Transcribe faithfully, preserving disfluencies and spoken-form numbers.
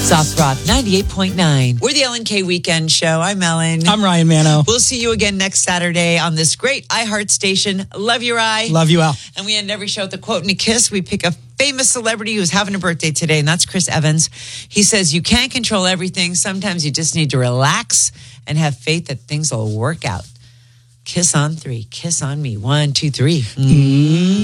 South Rock ninety-eight point nine. We're the Ellen K Weekend Show. I'm Ellen. I'm Ryan Mano. We'll see you again next Saturday on this great iHeart station. Love you, Rye. Love you, Al. And we end every show with a quote and a kiss. We pick a famous celebrity who's having a birthday today, and that's Chris Evans. He says, you can't control everything. Sometimes you just need to relax and have faith that things will work out. Kiss on three. Kiss on me. One, two, three. Mm.